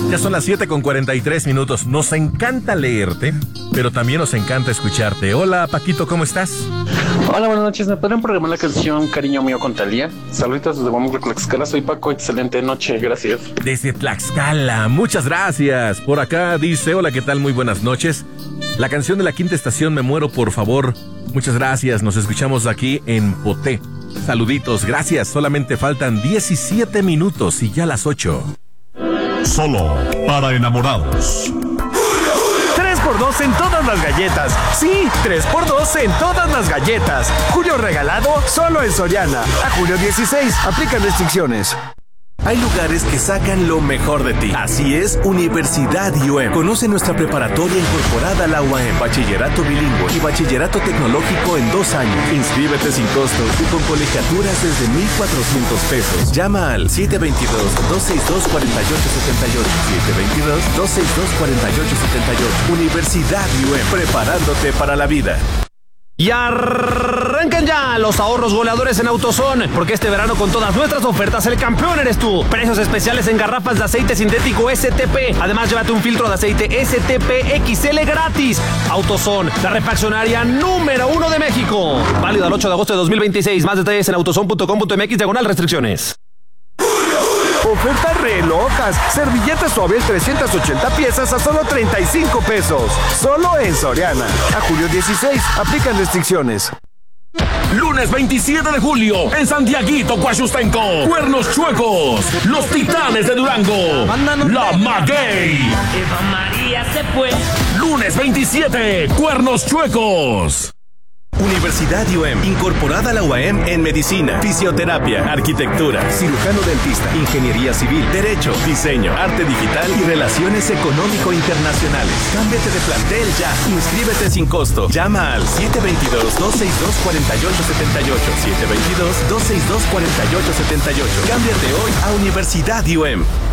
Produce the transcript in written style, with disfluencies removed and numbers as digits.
Ya son las 7:43. Nos encanta leerte, pero también nos encanta escucharte. Hola, Paquito, ¿cómo estás? Hola, buenas noches. ¿Me podrían programar la canción Cariño Mío con Thalía? Saluditos desde Guamantla, Tlaxcala. Soy Paco. Excelente noche. Gracias. Desde Tlaxcala. Muchas gracias. Por acá dice, hola, ¿qué tal? Muy buenas noches. La canción de la quinta estación, Me Muero, por favor. Muchas gracias. Nos escuchamos aquí en Poté. Saluditos. Gracias. Solamente faltan 17 minutos y ya las 8. Solo para enamorados. 3x2 en todas las galletas. Sí, 3x2 en todas las galletas. Julio regalado solo en Soriana. A julio 16. Aplican restricciones. Hay lugares que sacan lo mejor de ti. Así es, Universidad UM. Conoce nuestra preparatoria incorporada a la UAM. Bachillerato bilingüe y bachillerato tecnológico en 2 años. Inscríbete sin costo y con colegiaturas desde 1,400 pesos. Llama al 722-262-4878. 722-262-4878. Universidad UM. Preparándote para la vida. Y arrancan ya los ahorros goleadores en AutoZone, porque este verano con todas nuestras ofertas el campeón eres tú. Precios especiales en garrafas de aceite sintético STP. Además, llévate un filtro de aceite STP XL gratis. AutoZone, la refaccionaria número 1 de México. Válido al 8 de agosto de 2026. Más detalles en autozone.com.mx/restricciones. Ofertas re locas. Servilletas suaves 380 piezas a solo 35 pesos. Solo en Soriana. A julio 16. Aplican restricciones. Lunes 27 de julio, en Santiaguito, Coachustenco. Cuernos Chuecos, Los Titanes de Durango, La Maguey. Eva María se fue. Lunes 27, Cuernos Chuecos. Universidad UM, incorporada a la UAM en medicina, fisioterapia, arquitectura, cirujano dentista, ingeniería civil, derecho, diseño, arte digital y relaciones económico-internacionales. Cámbiate de plantel ya. Inscríbete sin costo. Llama al 722-262-4878. 722-262-4878. Cámbiate hoy a Universidad UM.